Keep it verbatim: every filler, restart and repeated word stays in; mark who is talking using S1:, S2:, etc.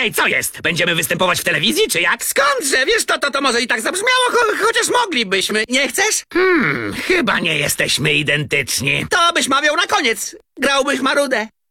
S1: Ej, co jest? Będziemy występować w telewizji, czy jak?
S2: Skądże? Wiesz, to, to, to może i tak zabrzmiało, cho chociaż moglibyśmy. Nie chcesz?
S1: Hmm, chyba nie jesteśmy identyczni.
S2: To byś mawiał na koniec. Grałbyś Marudę.